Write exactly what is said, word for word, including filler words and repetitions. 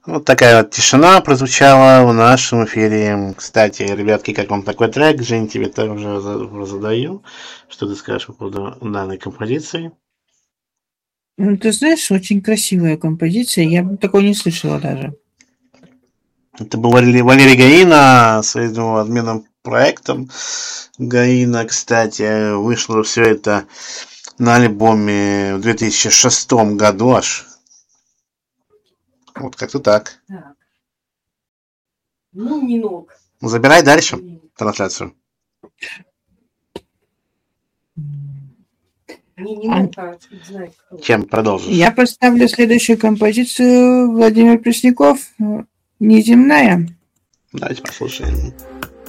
Вот такая вот тишина прозвучала в нашем эфире. Кстати, ребятки, как вам такой трек? Жень, тебе тоже уже задаю. Что ты скажешь по поводу данной композиции? Ну, ты знаешь, очень красивая композиция. Я бы такой не слышала даже. Это был Валерий Гаина с своим админом проектом. Гаина, кстати, вышло все это на альбоме в две тысячи шестом году аж. Вот как-то так. Так. Ну, Нинок. Забирай дальше трансляцию. Не Нинок, а не знаю, кто. Чем продолжишь? Я поставлю следующую композицию. Владимир Пресняков «Неземная». Давайте послушаем.